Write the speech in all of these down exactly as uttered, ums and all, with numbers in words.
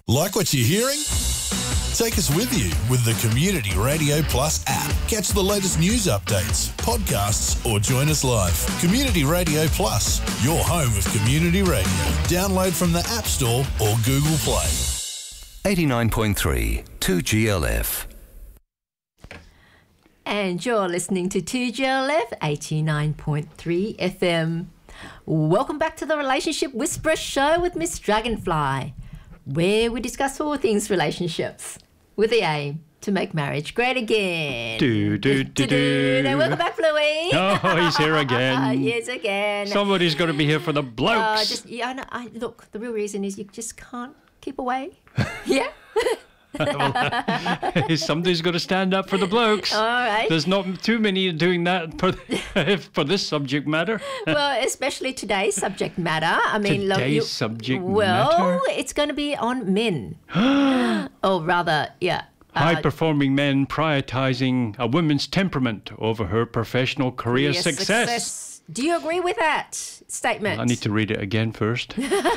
Like what you're hearing? Take us with you with the Community Radio Plus app. Catch the latest news updates, podcasts, or join us live. Community Radio Plus, your home of community radio. Download from the App Store or Google Play. eighty-nine point three, two G L F. And you're listening to two G L F eighty-nine point three F M. Welcome back to the Relationship Whisperer Show with Miss Dragonfly, where we discuss all things relationships with the aim to make marriage great again. Do, do, do, do. And welcome back, Bluey. Oh, he's here again. Yes, again. Somebody's got to be here for the blokes. Uh, just, yeah, I know, I, look, the real reason is you just can't keep away. Yeah. Somebody's got to stand up for the blokes. All right. There's not too many doing that for, for this subject matter. Well, especially today's subject matter. I mean, today's look, you, subject well, matter? Well, it's going to be on men. Or rather, yeah. Uh, High-performing men prioritizing a woman's temperament over her professional career career success. success. Do you agree with that statement? I need to read it again first.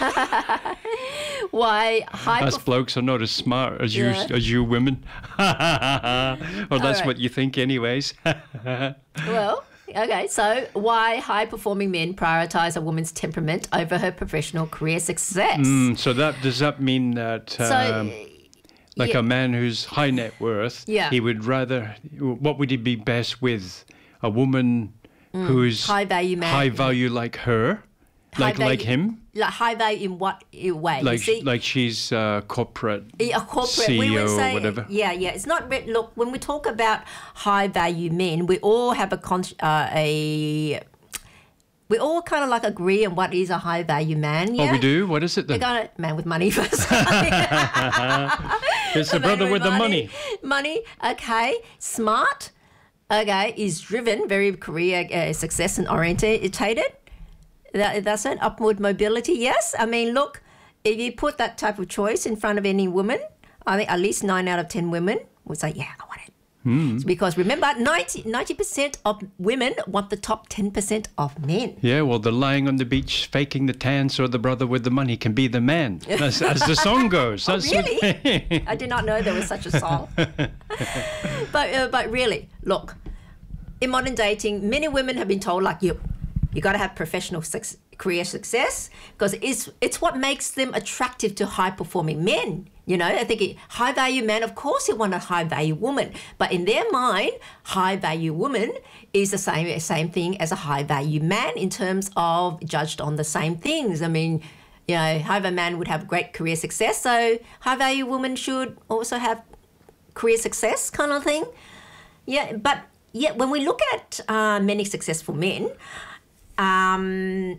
Why high Us blokes are not as smart as Yeah. you as you women. Or that's right. what you think anyways. Well, okay, so why high-performing men prioritize a woman's temperament over her professional career success? Mm, so that does that mean that um, so, like yeah. a man who's high net worth, Yeah. he would rather, what would he be best with? A woman who's high value man. high value like her, High like like value- him, Like high value in what i- way? like you see, like she's uh, corporate a corporate C E O we would say, or whatever. Yeah, yeah. It's not re- look when we talk about high value men, we all have a con- uh, a we all kind of like agree on what is a high value man. Yeah, Oh, we do. What is it We then? got a man with money first. It's the Man brother with the money. Money, okay. Smart, okay. Is driven, very career uh, success and orientated. That, that's an upward mobility, yes. I mean, look, if you put that type of choice in front of any woman, I think at least nine out of ten women would say, yeah, I want it. Hmm. It's because remember, ninety percent of women want the top ten percent of men. Yeah, well, they're lying on the beach faking the tan so the brother with the money can be the man, as, as the song goes. Oh, That's really? I did not know there was such a song. but uh, but really, look, in modern dating, many women have been told, like, you, you got to have professional sex, career success because it's, it's what makes them attractive to high-performing men. You know, I think high-value man, of course they want a high-value woman. But in their mind, high-value woman is the same same thing as a high-value man in terms of judged on the same things. I mean, you know, high-value man would have great career success, so high-value woman should also have career success kind of thing. Yeah, but yeah, when we look at uh, many successful men, um,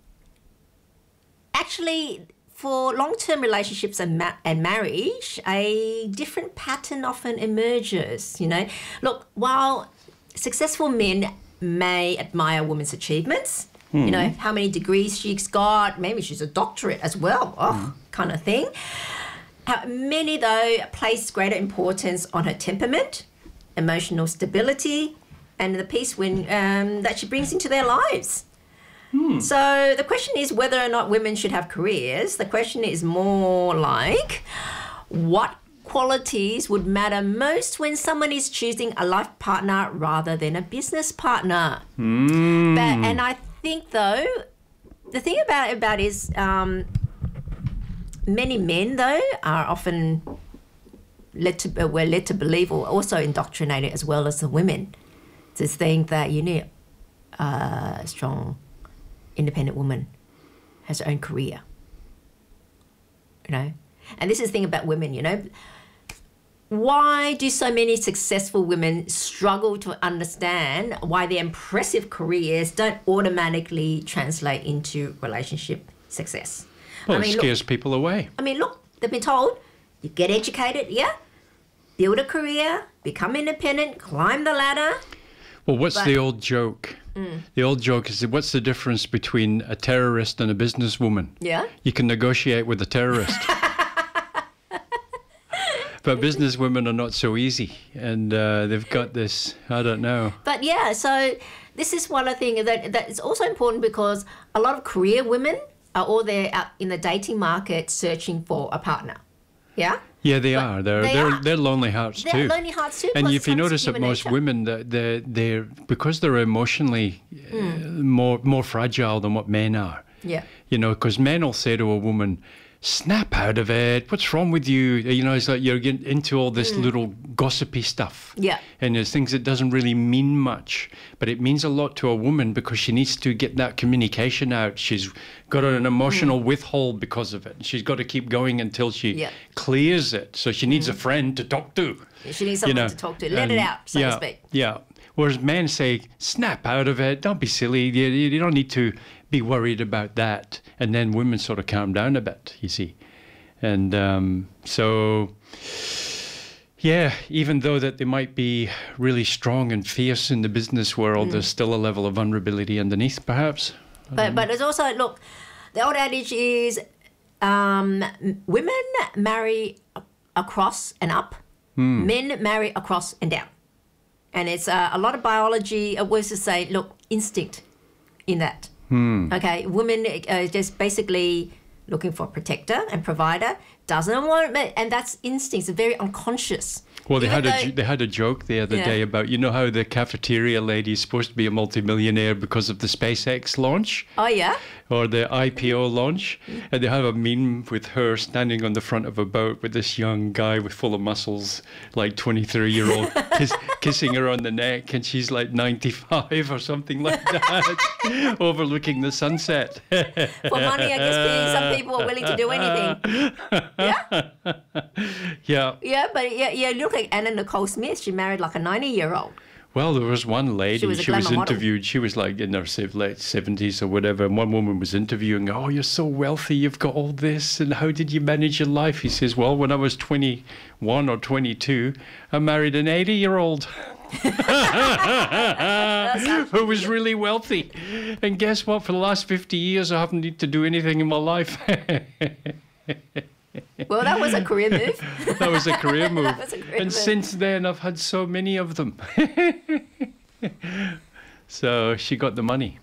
actually, for long-term relationships and ma- and marriage, a different pattern often emerges, you know. Look, while successful men may admire a woman's achievements, you know, how many degrees she's got, maybe she's a doctorate as well, oh, kind of thing. Uh, many, though, place greater importance on her temperament, emotional stability, and the peace when, um, that she brings into their lives. So the question is whether or not women should have careers. The question is more like, what qualities would matter most when someone is choosing a life partner rather than a business partner? Mm. But, and I think, though, the thing about about is um, many men, though, are often led to uh, were led to believe, or also indoctrinated as well as the women, to think that you need uh, a strong, independent woman has her own career. You know, and this is the thing about women. You know, why do so many successful women struggle to understand why their impressive careers don't automatically translate into relationship success? Well, I mean, it look, scares people away. I mean, look, they've been told, you get educated, yeah, build a career, become independent, climb the ladder. Well, what's But- the old joke? The old joke is, what's the difference between a terrorist and a businesswoman? Yeah. You can negotiate with a terrorist. But businesswomen are not so easy. And uh, they've got this, I don't know. But yeah, so this is one of the things that, that is also important because a lot of career women are all there out in the dating market searching for a partner. Yeah. Yeah, they are. They're they they're are. they're lonely hearts They're too. lonely hearts too. And plus if you it's notice that human most nature. women, that they're, they're because they're emotionally uh, Hmm. more more fragile than what men are. Yeah. You know, because men will say to a woman, "Snap out of it. What's wrong with you?" You know, it's like you're getting into all this little gossipy stuff. Hmm. Yeah. And there's things that doesn't really mean much, but it means a lot to a woman because she needs to get that communication out. She's got an emotional withhold because of it. And she's got to keep going until she Hmm. Yeah. clears it. So she needs a friend to talk to. She needs someone know, to talk to. Let and it out, so yeah, to speak. Yeah. Whereas men say, snap out of it. Don't be silly. You, you don't need to be worried about that. And then women sort of calm down a bit, you see. And um, so, yeah, even though that they might be really strong and fierce in the business world, there's still a level of vulnerability underneath, perhaps. But but there's also, look, the old adage is um, women marry a- across and up, men marry across and down. And it's uh, a lot of biology uh, was to say, look, instinct in that. Okay, women uh, just basically looking for a protector and provider, doesn't want, and that's instincts, very unconscious. Well, they Even had a though- j- they had a joke the other Yeah. day about, you know how the cafeteria lady is supposed to be a multimillionaire because of the SpaceX launch Oh, yeah? or the I P O launch, and they have a meme with her standing on the front of a boat with this young guy with full of muscles, like twenty-three year old, kiss, kissing her on the neck, and she's like ninety-five or something like that, overlooking the sunset. For money, I guess some people are willing to do anything. Yeah? Yeah. Yeah, but yeah, yeah, look at Anna Nicole Smith. She married like a ninety-year-old. Well, there was one lady, She was a she was glamour model. interviewed, she was like in her sev- late seventies or whatever, and one woman was interviewing, oh, you're so wealthy, you've got all this, and how did you manage your life? He says, well, when I was twenty-one or twenty-two, I married an eighty-year-old who was really wealthy. And guess what? For the last fifty years, I haven't needed to do anything in my life. Well, that was a career move. That was a career move. That was a career and move. since then, I've had so many of them. So she got the money.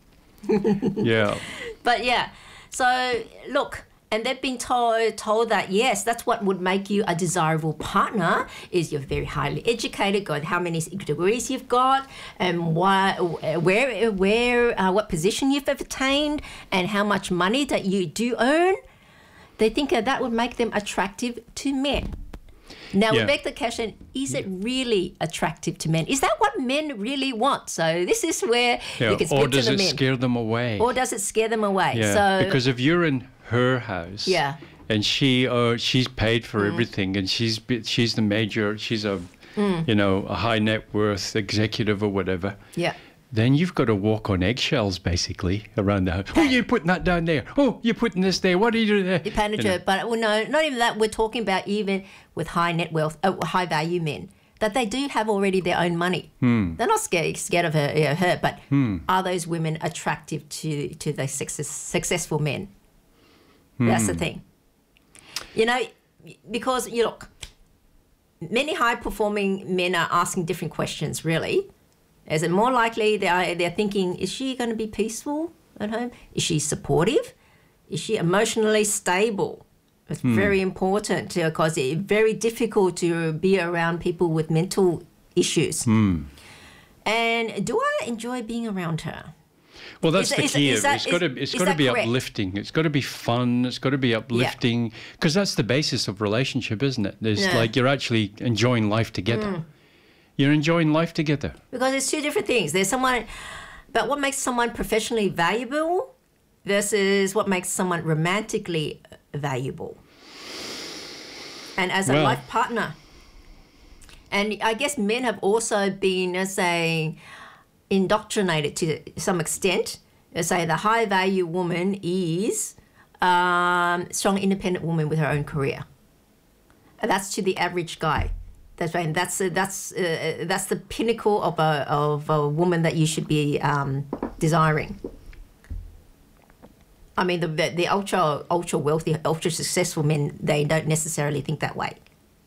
Yeah. But yeah, so look, and they've been told told that yes, that's what would make you a desirable partner is you're very highly educated, got how many degrees you've got, and why, where, where, uh, what position you've attained, and how much money that you do earn. They think that that would make them attractive to men. Now, we Yeah. beg the question, is it really attractive to men? Is that what men really want? So this is where Yeah. you can speak Or to does the it men. scare them away? Or does it scare them away? Yeah. So, Because if you're in her house, Yeah. and she uh, she's paid for Mm. everything, and she's be- she's the major, she's a Mm. you know a high net worth executive or whatever. yeah. Then you've got to walk on eggshells basically around the house. Oh, you're putting that down there. Oh, you're putting this there. What are you doing there? You panic You know. it, but well, no, not even that. We're talking about even with high net wealth, uh, high value men, that they do have already their own money. Hmm. They're not scared, scared of her, you know, her but are those women attractive to to the success, successful men? That's Hmm. the thing. You know, because you look, many high performing men are asking different questions. Really, is it more likely they are they're thinking, is she going to be peaceful at home? Is she supportive? Is she emotionally stable? It's very important because it's very difficult to be around people with mental issues. And do I enjoy being around her? Well, that's Is- the is- key. is of it. that- it's got to is- it's is got to that be correct? uplifting. It's got to be fun. It's got to be uplifting because that's the basis of relationship, isn't it? It's Yeah. Mm. like you're actually enjoying life together. You're enjoying life together. Because it's two different things. There's someone, but what makes someone professionally valuable versus what makes someone romantically valuable. And as a Well- life partner. And I guess men have also been, uh, say, indoctrinated to some extent. Uh, Say the high value woman is um, strong, independent woman with her own career. And that's to the average guy. That's right. And that's uh, that's uh, that's the pinnacle of a of a woman that you should be um, desiring. I mean, the the the ultra ultra wealthy, ultra successful men, they don't necessarily think that way.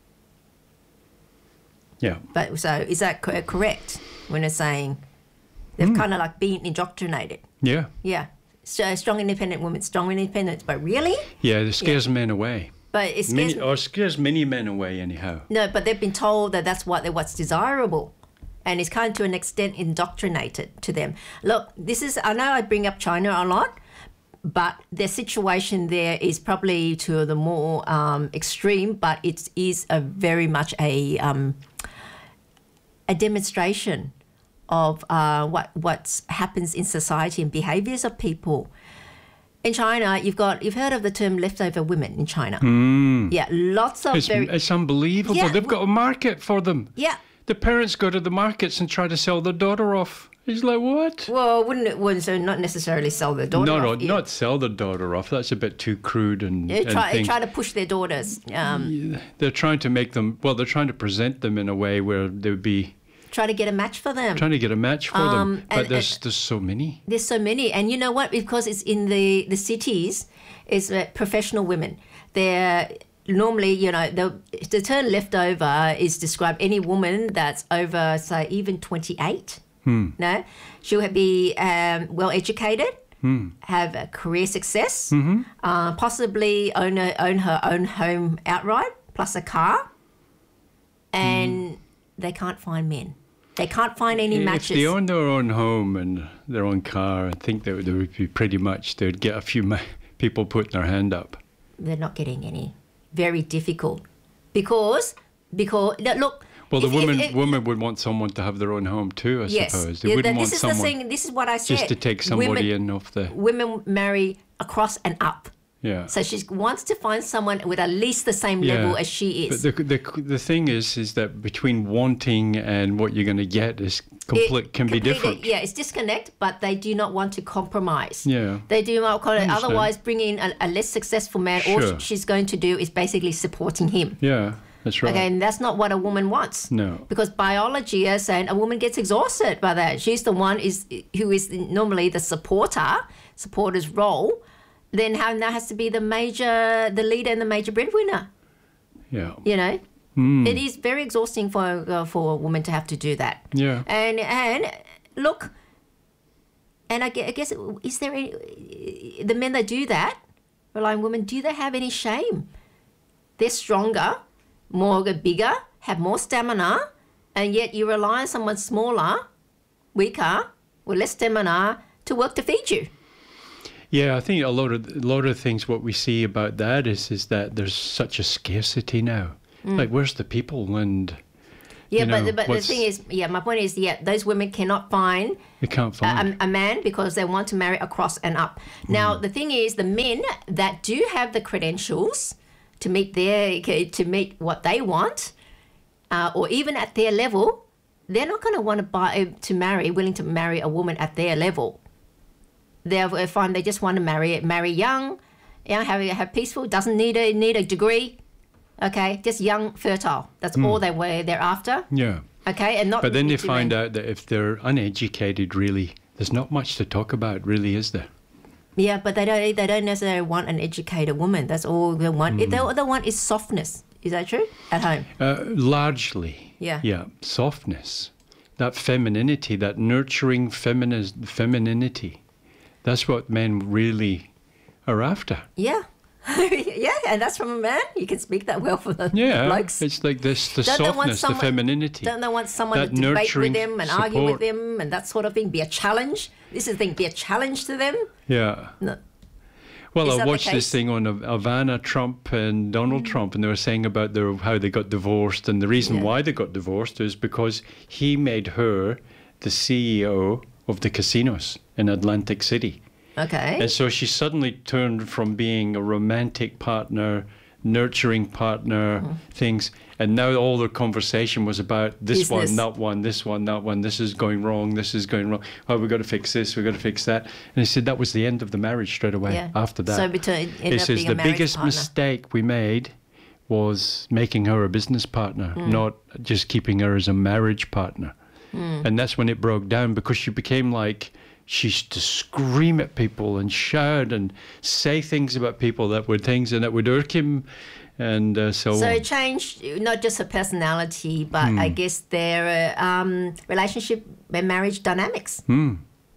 Yeah. But so is that co- correct when it's saying they've kind of like been indoctrinated? Yeah. Yeah. So strong independent women, strong independence, but really? Yeah. It scares men away. But it scares Many, me. or scares many men away anyhow. No, but they've been told that that's what what's desirable, and it's kind of to an extent indoctrinated to them. Look, this is I know I bring up China a lot, but their situation there is probably to the more um, extreme, but it is a very much a um, a demonstration of uh, what what happens in society and behaviors of people. In China, you've got you've heard of the term leftover women in China. Mm. Yeah, lots of It's, very it's unbelievable. Yeah, They've got a market for them. yeah. The parents go to the markets and try to sell their daughter off. He's like, what? Well, wouldn't it wouldn't so not necessarily sell their daughter No, no, off. Yeah. not sell their daughter off. That's a bit too crude and, Yeah, and try, thing. try to push their daughters. Um, They're trying to make them, well, they're trying to present them in a way where they would be try to get a match for them. trying to get a match for Um, them. But and- there's and- there's so many. There's so many, and you know what? Because it's in the the cities, is uh, professional women. They're normally, you know, the the term leftover is describe any woman that's over, say, even twenty-eight. Hmm. No, she'll be um, well educated, have a career success, Mm-hmm. uh, possibly own a, own her own home outright, plus a car, and they can't find men. They can't find any If matches. they own their own home and their own car, I think they would, they would be pretty much, they would get a few ma- people putting their hand up. They're not getting any. Very difficult, because because look. Well, the if- if- woman if- woman would want someone to have their own home too, I Yes, suppose. They yeah, wouldn't that- want this is the someone thing. This is what I said. just to take somebody women, in off the, Women marry across and up. yeah. So she wants to find someone with at least the same level as she is. But the, the the thing is, is that between wanting and what you're going to get is complete It can be completely- different. Yeah, it's disconnect, but they do not want to compromise. Yeah. They do not call it. Understand. Otherwise, bring in a, a less successful man. All Sure. she's going to do is basically supporting him. Yeah, that's right. Okay, and that's not what a woman wants. No. Because biology is saying a woman gets exhausted by that. She's the one is who is normally the supporter, supporter's role. Then how now has to be the major, the leader and the major breadwinner. Yeah. You know, Hmm. it is very exhausting for uh, for a woman to have to do that. Yeah. And and look, and I gue- I guess is there any the men that do that, relying women? Do they have any shame? They're stronger, more bigger, have more stamina, and yet you rely on someone smaller, weaker, with less stamina to work to feed you. Yeah, I think a lot of a lot of things. What we see about that is is that there's such a scarcity now. Like, where's the people? And Yeah, you know, but but the what's- thing is, yeah, my point is, yeah, those women cannot find they can't find. a, a man because they want to marry across and up. Now, the thing is, the men that do have the credentials to meet their to meet what they want, uh, or even at their level, they're not going to want to buy to marry, willing to marry a woman at their level. They'll find they just want to marry marry young, young, have have peaceful, doesn't need a need a degree. Okay, just young, fertile. That's all they were they're after. yeah. Okay, and not. But then they too find many- out that if they're uneducated, really, there's not much to talk about, really, is there? Yeah, but they don't. They don't necessarily want an educated woman. That's all they want. Hmm. They, all they want is softness. Is that true? At home. Uh, largely. Yeah. Yeah. Softness, that femininity, that nurturing femini- femininity. That's what men really are after. Yeah, yeah, and that's from a man. You can speak that well for the Yeah. blokes. It's like this, the Don't they want softness, the someone- femininity. Don't they want someone that to debate with nurturing them and argue with support. them and that sort of thing? Be a challenge. This is the thing. Be a challenge to them. Yeah. No. Well, Is I that the watched this case? thing on Iv- Ivana Trump and Donald Trump, and they were saying about their, how they got divorced, and the reason Yeah. why they got divorced is because he made her the C E O of the casinos in Atlantic City. Okay. And so she suddenly turned from being a romantic partner, nurturing partner, Mm-hmm. things, and now all their conversation was about this Business. one, that one, this one, that one, this is going wrong, this is going wrong. Oh, we've got to fix this, we've got to fix that. And he said that was the end of the marriage straight away Yeah. after that. So between He ended up says being the a marriage biggest partner. mistake we made was making her a business partner, Hmm. not just keeping her as a marriage partner. Hmm. And that's when it broke down, because she became like, she used to scream at people and shout and say things about people that were things and that would irk him, and uh, so, So on. it changed not just her personality, but Hmm. I guess their uh, um, relationship and marriage dynamics. Hmm.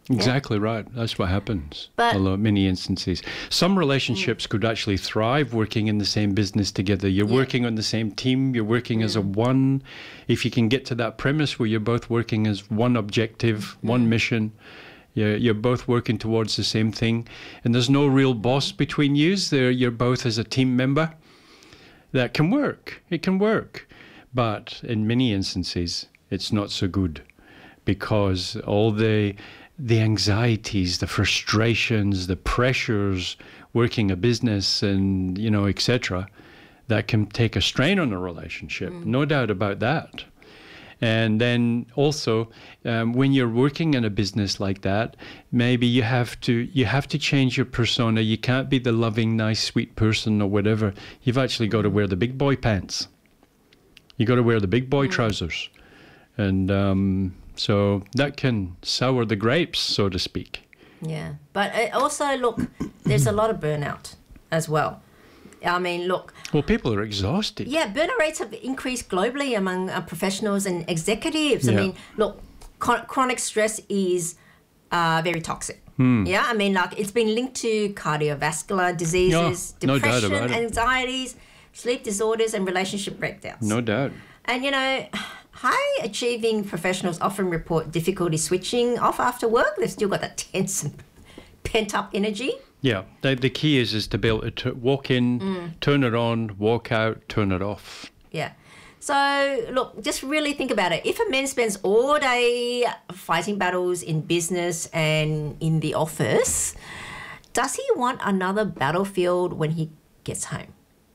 Exactly right. That's what happens. But- a lot, many instances. Some relationships could actually thrive working in the same business together. You're Yeah. working on the same team. You're working as a one. If you can get to that premise where you're both working as one objective, one mission, you're, you're both working towards the same thing, and there's no real boss between you. There, you're both as a team member. That can work. It can work. But in many instances, it's not so good because all the the anxieties, the frustrations, the pressures working a business and, you know, et cetera, that can take a strain on a relationship. No doubt about that. And then also, um, when you're working in a business like that, maybe you have to you have to change your persona. You can't be the loving, nice, sweet person or whatever. You've actually got to wear the big boy pants. You got to wear the big boy trousers, and um, so that can sour the grapes, so to speak. Yeah, but it also, look, there's a lot of burnout as well. I mean, look, Well, people are exhausted. yeah, burnout rates have increased globally among uh, professionals and executives. I Yeah. mean, look, chron- chronic stress is uh, very toxic. Hmm. Yeah, I mean, like it's been linked to cardiovascular diseases, Yeah, no doubt depression, about it. anxieties, sleep disorders, and relationship breakdowns. No doubt. And you know, high achieving professionals often report difficulty switching off after work. They've still got that tense and pent up energy. Yeah, the, the key is is to be able to t- walk in, Mm. turn it on, walk out, turn it off. Yeah. So, look, just really think about it. If a man spends all day fighting battles in business and in the office, does he want another battlefield when he gets home?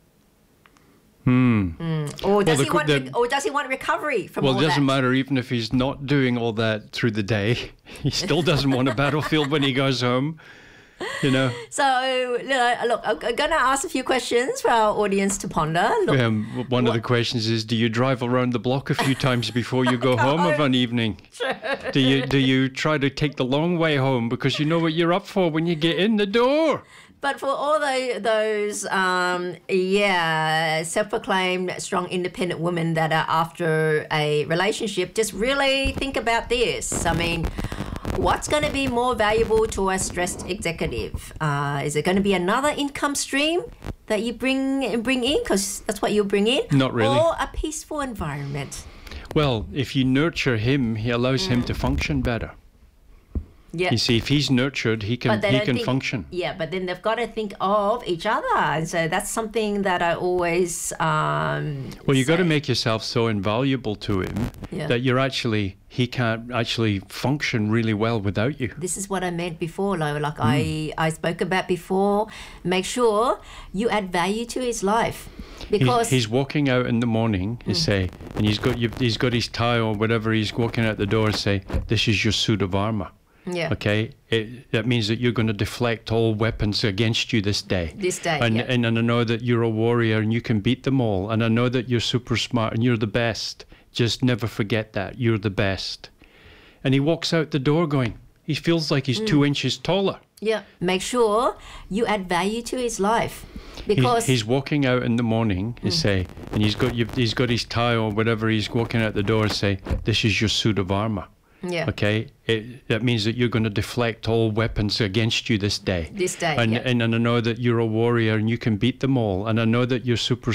Hmm. Or does the he qu- want? the- re- or does he want recovery from Well, all it doesn't that? matter even if he's not doing all that through the day. He still doesn't want a battlefield when he goes home. You know, So, you know, look, I'm going to ask a few questions for our audience to ponder. Look, um, one of the questions is: do you drive around the block a few times before you go home of an evening? Do you do you try to take the long way home because you know what you're up for when you get in the door? But for all the, those, um, yeah, self-proclaimed strong, independent women that are after a relationship, just really think about this. I mean, what's going to be more valuable to a stressed executive? Uh, is it going to be another income stream that you bring bring in, because that's what you bring in? Not really. Or a peaceful environment? Well, if you nurture him, he allows him to function better. Yeah. You see, if he's nurtured, he can then he I can think- function. Yeah, but then they've got to think of each other, and so that's something that I always. Um, Well, you got to say. make yourself so invaluable to him Yeah. that you're actually he can't actually function really well without you. This is what I meant before, Lo. Like Hmm. I, I spoke about before. Make sure you add value to his life, He, because he's walking out in the morning, you say, and he's got you, he's got his tie or whatever. He's walking out the door and say, "This is your suit of armor." yeah, Okay, it, that means that you're going to deflect all weapons against you this day. This day, and, yeah. and and I know that you're a warrior and you can beat them all. And I know that you're super smart and you're the best. Just never forget that you're the best. And he walks out the door going, he feels like he's Mm. two inches taller. yeah. Make sure you add value to his life, He, because he's walking out in the morning, you say, and he's got you, he's got his tie or whatever. He's walking out the door and say, "This is your suit of armor." yeah, Okay, it, that means that you're going to deflect all weapons against you this day. This day, and, yeah. and and I know that you're a warrior and you can beat them all. And I know that you're super